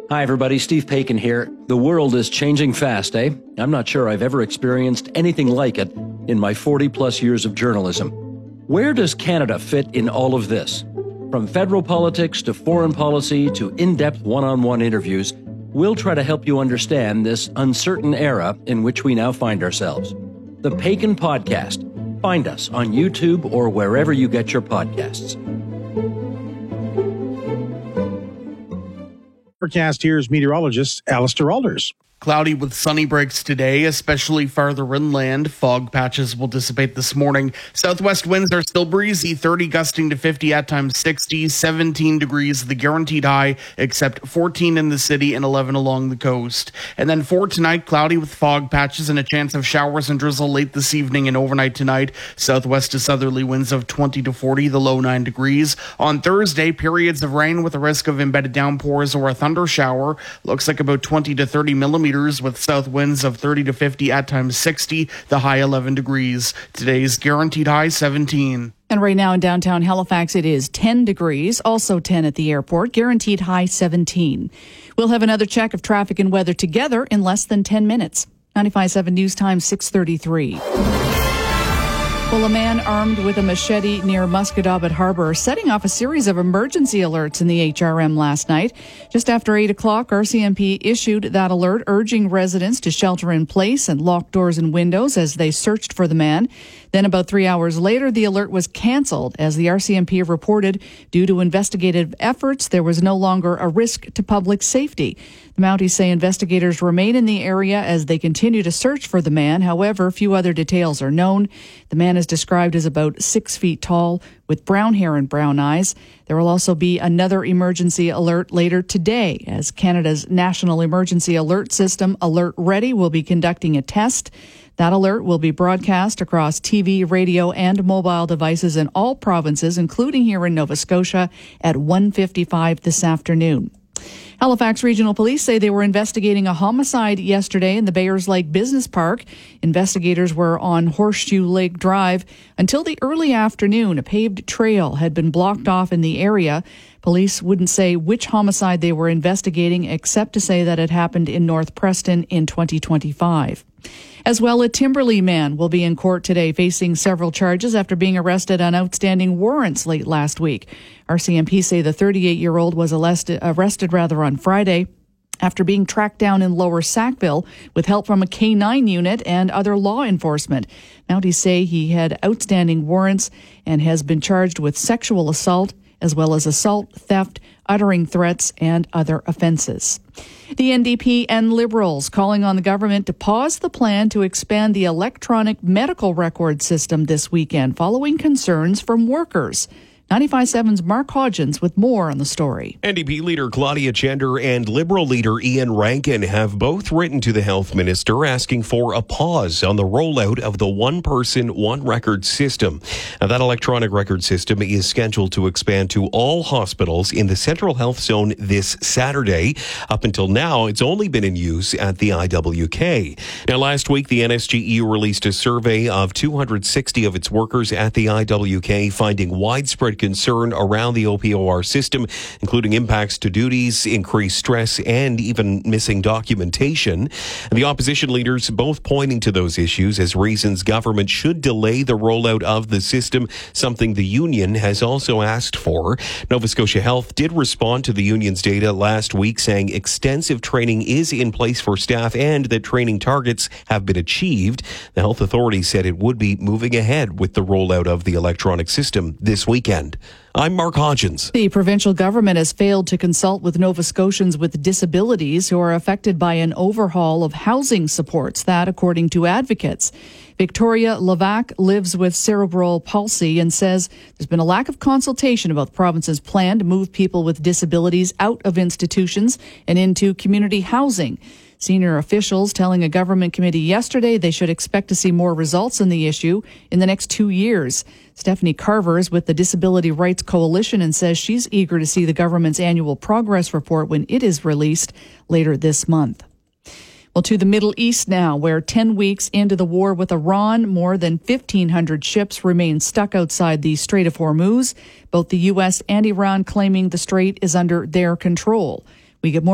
Hi, everybody. Steve Paikin here. The world is changing fast, eh? I'm not sure I've ever experienced anything like it in my 40-plus years of journalism. Where does Canada fit in all of this? From federal politics to foreign policy to in-depth one-on-one interviews, we'll try to help you understand this uncertain era in which we now find ourselves. The Paikin Podcast. Find us on YouTube or wherever you get your podcasts. Forecast here's meteorologist Alistair Alders. Cloudy with sunny breaks today, especially farther inland. Fog patches will dissipate this morning. Southwest winds are still breezy, 30 gusting to 50, at times 60, 17 degrees, the guaranteed high, except 14 in the city and 11 along the coast. And then for tonight, cloudy with fog patches and a chance of showers and drizzle late this evening and overnight tonight. Southwest to southerly winds of 20 to 40, the low 9 degrees. On Thursday, periods of rain with a risk of embedded downpours or a thunder shower. Looks like about 20 to 30 millimeters. With south winds of 30 to 50, at times 60, the high 11 degrees. Today's guaranteed high 17. And right now in downtown Halifax, it is 10 degrees, also 10 at the airport, guaranteed high 17. We'll have another check of traffic and weather together in less than 10 minutes. 95.7 News Time, 6:33. Well, a man armed with a machete near Musquodoboit Harbor setting off a series of emergency alerts in the HRM last night. Just after 8 o'clock, RCMP issued that alert, urging residents to shelter in place and lock doors and windows as they searched for the man. Then about 3 hours later, the alert was canceled as the RCMP reported due to investigative efforts, there was no longer a risk to public safety. The Mounties say investigators remain in the area as they continue to search for the man. However, few other details are known. The man is described as about 6 feet tall with brown hair and brown eyes. There will also be another emergency alert later today as Canada's National Emergency Alert System, Alert Ready, will be conducting a test. That alert will be broadcast across TV, radio, and mobile devices in all provinces, including here in Nova Scotia, at 1:55 this afternoon. Halifax Regional Police say they were investigating a homicide yesterday in the Bayers Lake Business Park. Investigators were on Horseshoe Lake Drive. Until the early afternoon, a paved trail had been blocked off in the area. Police wouldn't say which homicide they were investigating, except to say that it happened in North Preston in 2025. As well, a Timberley man will be in court today facing several charges after being arrested on outstanding warrants late last week. RCMP say the 38-year-old was arrested on Friday after being tracked down in Lower Sackville with help from a K-9 unit and other law enforcement. Mounties say he had outstanding warrants and has been charged with sexual assault as well as assault, theft, uttering threats, and other offences. The NDP and Liberals calling on the government to pause the plan to expand the electronic medical record system this weekend following concerns from workers. 95.7's Mark Hodgins with more on the story. NDP leader Claudia Gender and Liberal leader Ian Rankin have both written to the health minister asking for a pause on the rollout of the one-person, one-record system. Now, that electronic record system is scheduled to expand to all hospitals in the Central Health Zone this Saturday. Up until now, it's only been in use at the IWK. Now, last week, the NSGE released a survey of 260 of its workers at the IWK, finding widespread concern around the OPOR system, including impacts to duties, increased stress, and even missing documentation. And the opposition leaders both pointing to those issues as reasons government should delay the rollout of the system, something the union has also asked for. Nova Scotia Health did respond to the union's data last week, saying extensive training is in place for staff and that training targets have been achieved. The health authority said it would be moving ahead with the rollout of the electronic system this weekend. I'm Mark Hodgins. The provincial government has failed to consult with Nova Scotians with disabilities who are affected by an overhaul of housing supports. That, according to advocates. Victoria Levac lives with cerebral palsy and says there's been a lack of consultation about the province's plan to move people with disabilities out of institutions and into community housing. Senior officials telling a government committee yesterday they should expect to see more results on the issue in the next 2 years. Stephanie Carver is with the Disability Rights Coalition and says she's eager to see the government's annual progress report when it is released later this month. Well, to the Middle East now, where 10 weeks into the war with Iran, more than 1,500 ships remain stuck outside the Strait of Hormuz. Both the U.S. and Iran claiming the strait is under their control. We get more